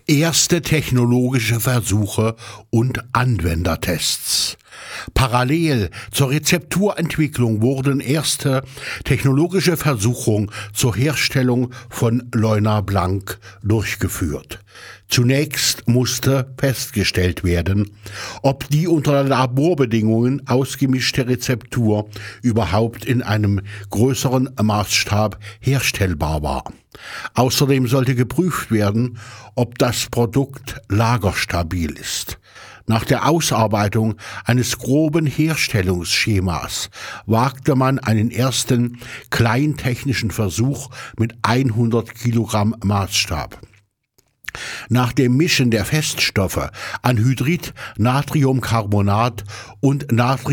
Erste technologische Versuche und Anwendertests. Parallel zur Rezepturentwicklung wurden erste technologische Versuche zur Herstellung von Leuna Blanc durchgeführt. Zunächst musste festgestellt werden, ob die unter Laborbedingungen ausgemischte Rezeptur überhaupt in einem größeren Maßstab herstellbar war. Außerdem sollte geprüft werden, ob das Produkt lagerstabil ist. Nach der Ausarbeitung eines groben Herstellungsschemas wagte man einen ersten kleintechnischen Versuch mit 100 Kilogramm Maßstab. Nach dem Mischen der Feststoffe Anhydrid, Natriumcarbonat und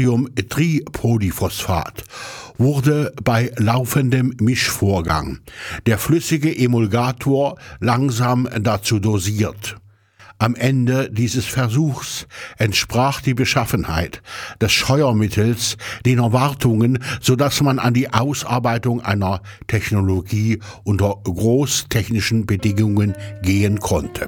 Natriumtripodiphosphat wurde bei laufendem Mischvorgang der flüssige Emulgator langsam dazu dosiert. Am Ende dieses Versuchs entsprach die Beschaffenheit des Scheuermittels den Erwartungen, sodass man an die Ausarbeitung einer Technologie unter großtechnischen Bedingungen gehen konnte.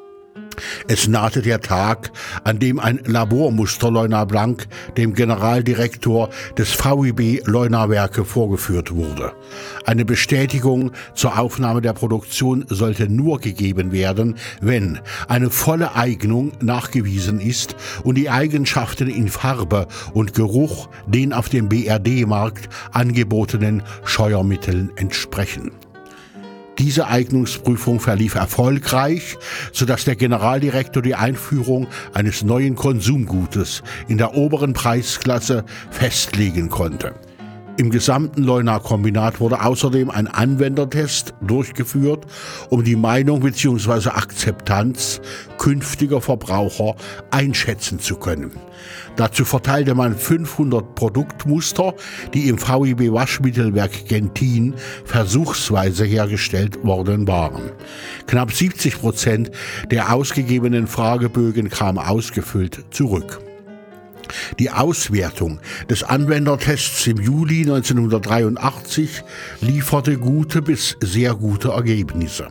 Es nahte der Tag, an dem ein Labormuster Leuna Blanc dem Generaldirektor des VIB Leuna-Werke vorgeführt wurde. Eine Bestätigung zur Aufnahme der Produktion sollte nur gegeben werden, wenn eine volle Eignung nachgewiesen ist und die Eigenschaften in Farbe und Geruch den auf dem BRD-Markt angebotenen Scheuermitteln entsprechen. Diese Eignungsprüfung verlief erfolgreich, sodass der Generaldirektor die Einführung eines neuen Konsumgutes in der oberen Preisklasse festlegen konnte. Im gesamten Leuna-Kombinat wurde außerdem ein Anwendertest durchgeführt, um die Meinung bzw. Akzeptanz künftiger Verbraucher einschätzen zu können. Dazu verteilte man 500 Produktmuster, die im VIB Waschmittelwerk Gentin versuchsweise hergestellt worden waren. Knapp 70% der ausgegebenen Fragebögen kamen ausgefüllt zurück. Die Auswertung des Anwendertests im Juli 1983 lieferte gute bis sehr gute Ergebnisse.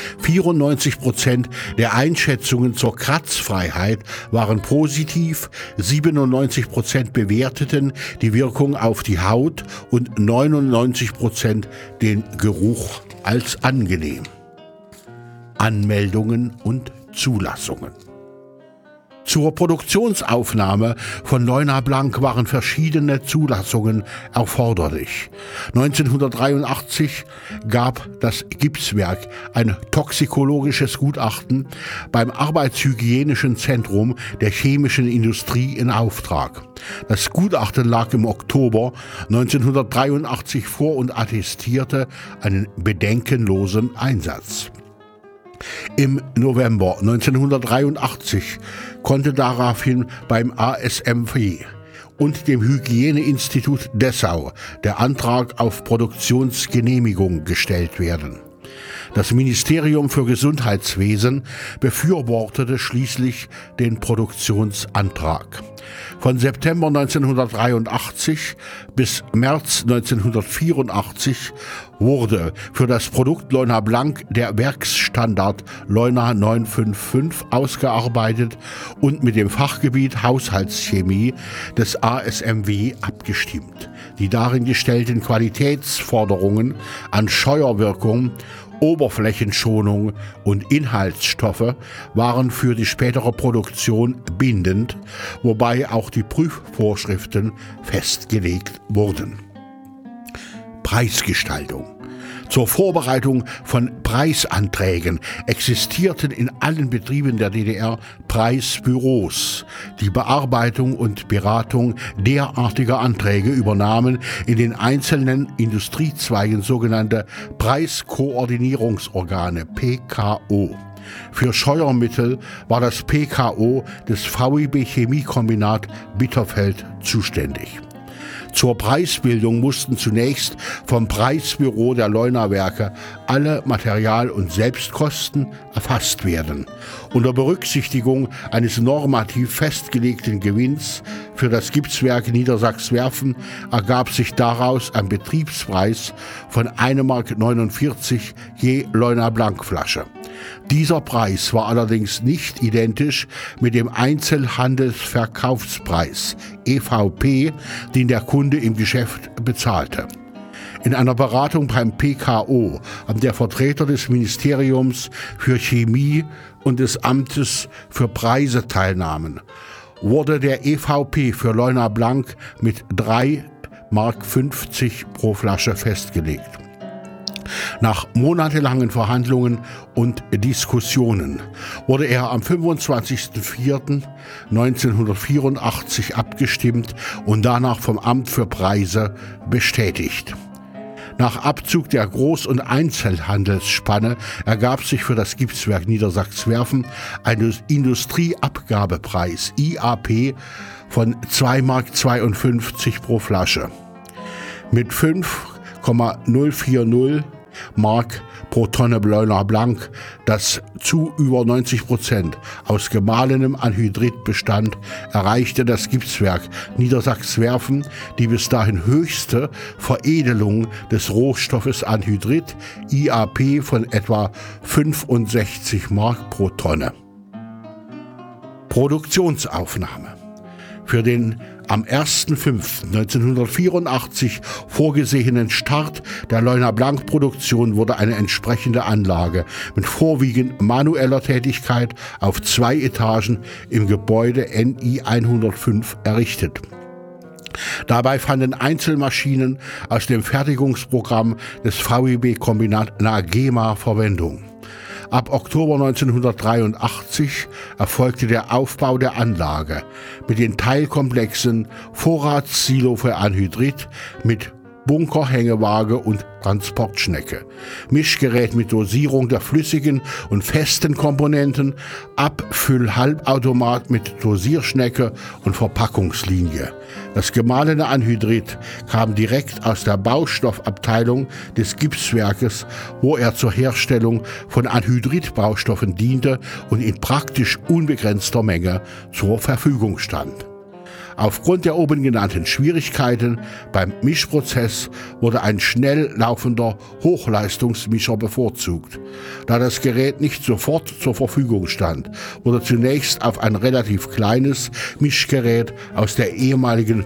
94% der Einschätzungen zur Kratzfreiheit waren positiv, 97% bewerteten die Wirkung auf die Haut und 99% den Geruch als angenehm. Anmeldungen und Zulassungen. Zur Produktionsaufnahme von Leuna Blanc waren verschiedene Zulassungen erforderlich. 1983 gab das Gipswerk ein toxikologisches Gutachten beim Arbeitshygienischen Zentrum der chemischen Industrie in Auftrag. Das Gutachten lag im Oktober 1983 vor und attestierte einen bedenkenlosen Einsatz. Im November 1983 konnte daraufhin beim ASMW und dem Hygieneinstitut Dessau der Antrag auf Produktionsgenehmigung gestellt werden. Das Ministerium für Gesundheitswesen befürwortete schließlich den Produktionsantrag. Von September 1983 bis März 1984 wurde für das Produkt Leuna Blanc der Werksstandard Leuna 955 ausgearbeitet und mit dem Fachgebiet Haushaltschemie des ASMW abgestimmt. Die darin gestellten Qualitätsforderungen an Scheuerwirkung, Oberflächenschonung und Inhaltsstoffe waren für die spätere Produktion bindend, wobei auch die Prüfvorschriften festgelegt wurden. Preisgestaltung. Zur Vorbereitung von Preisanträgen existierten in allen Betrieben der DDR Preisbüros. Die Bearbeitung und Beratung derartiger Anträge übernahmen in den einzelnen Industriezweigen sogenannte Preiskoordinierungsorgane (PKO). Für Scheuermittel war das PKO des VIB Chemiekombinat Bitterfeld zuständig. Zur Preisbildung mussten zunächst vom Preisbüro der Leuna-Werke alle Material- und Selbstkosten erfasst werden. Unter Berücksichtigung eines normativ festgelegten Gewinns für das Gipswerk Niedersachs-Werfen ergab sich daraus ein Betriebspreis von 1,49 Mark je Leuna Blanc Flasche. Dieser Preis war allerdings nicht identisch mit dem Einzelhandelsverkaufspreis (EVP), den der Kunde im Geschäft bezahlte. In einer Beratung beim PKO, an der Vertreter des Ministeriums für Chemie und des Amtes für Preise teilnahmen, wurde der EVP für Leuna Blanc mit 3,50 Mark pro Flasche festgelegt. Nach monatelangen Verhandlungen und Diskussionen wurde er am 25.04.1984 abgestimmt und danach vom Amt für Preise bestätigt. Nach Abzug der Groß- und Einzelhandelsspanne ergab sich für das Gipswerk Niedersachswerfen ein Industrieabgabepreis (IAP) von 2,52 Mark pro Flasche. Mit 5,040 Mark pro Tonne Leuna Blanc, das zu über 90% aus gemahlenem Anhydrit bestand, erreichte das Gipswerk Niedersachswerfen die bis dahin höchste Veredelung des Rohstoffes Anhydrit, IAP, von etwa 65 Mark pro Tonne. Produktionsaufnahme. Für den am 1.5.1984 vorgesehenen Start der Leuna Blanc Produktion wurde eine entsprechende Anlage mit vorwiegend manueller Tätigkeit auf 2 Etagen im Gebäude NI 105 errichtet. Dabei fanden Einzelmaschinen aus dem Fertigungsprogramm des VEB-Kombinat Nagema Verwendung. Ab Oktober 1983 erfolgte der Aufbau der Anlage mit den Teilkomplexen Vorratssilo für Anhydrit mit Bunkerhängewaage und Transportschnecke, Mischgerät mit Dosierung der flüssigen und festen Komponenten, Abfüllhalbautomat mit Dosierschnecke und Verpackungslinie. Das gemahlene Anhydrit kam direkt aus der Baustoffabteilung des Gipswerkes, wo er zur Herstellung von Anhydritbaustoffen diente und in praktisch unbegrenzter Menge zur Verfügung stand. Aufgrund der oben genannten Schwierigkeiten beim Mischprozess wurde ein schnell laufender Hochleistungsmischer bevorzugt. Da das Gerät nicht sofort zur Verfügung stand, wurde zunächst auf ein relativ kleines Mischgerät aus der ehemaligen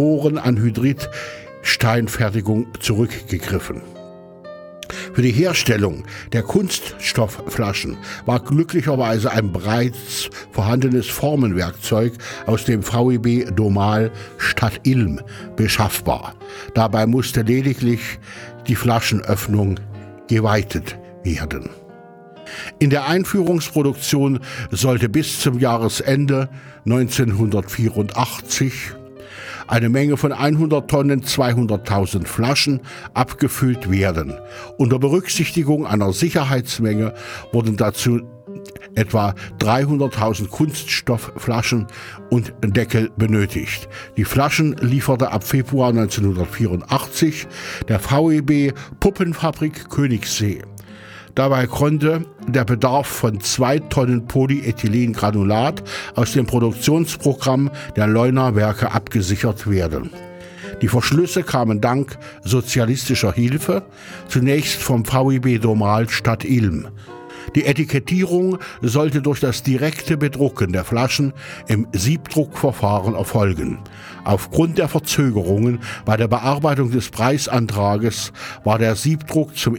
Porenanhydrit-Steinfertigung zurückgegriffen. Für die Herstellung der Kunststoffflaschen war glücklicherweise ein bereits vorhandenes Formenwerkzeug aus dem VEB Domal Stadt Ilm beschaffbar. Dabei musste lediglich die Flaschenöffnung geweitet werden. In der Einführungsproduktion sollte bis zum Jahresende 1984 eine Menge von 100 Tonnen 200.000 Flaschen abgefüllt werden. Unter Berücksichtigung einer Sicherheitsmenge wurden dazu etwa 300.000 Kunststoffflaschen und Deckel benötigt. Die Flaschen lieferte ab Februar 1984 der VEB Puppenfabrik Königssee. Dabei konnte der Bedarf von 2 Tonnen Polyethylengranulat aus dem Produktionsprogramm der Leuna Werke abgesichert werden. Die Verschlüsse kamen dank sozialistischer Hilfe zunächst vom VEB Domal Stadt Ilm. Die Etikettierung sollte durch das direkte Bedrucken der Flaschen im Siebdruckverfahren erfolgen. Aufgrund der Verzögerungen bei der Bearbeitung des Preisantrages war der Siebdruck zum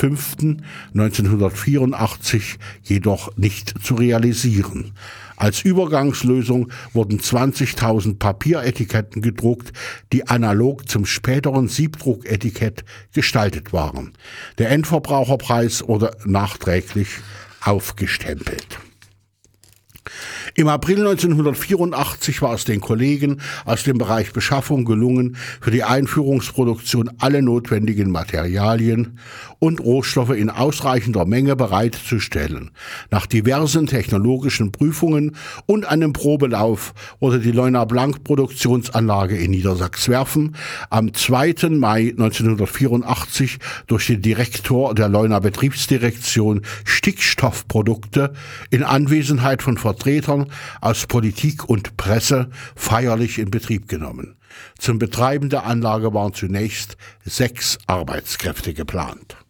1.5.1984 jedoch nicht zu realisieren. Als Übergangslösung wurden 20.000 Papieretiketten gedruckt, die analog zum späteren Siebdrucketikett gestaltet waren. Der Endverbraucherpreis wurde nachträglich aufgestempelt. Im April 1984 war es den Kollegen aus dem Bereich Beschaffung gelungen, für die Einführungsproduktion alle notwendigen Materialien und Rohstoffe in ausreichender Menge bereitzustellen. Nach diversen technologischen Prüfungen und einem Probelauf wurde die Leuna Blanc Produktionsanlage in Niedersachswerfen am 2. Mai 1984 durch den Direktor der Leuna Betriebsdirektion Stickstoffprodukte in Anwesenheit von Vertretern aus Politik und Presse feierlich in Betrieb genommen. Zum Betreiben der Anlage waren zunächst 6 Arbeitskräfte geplant.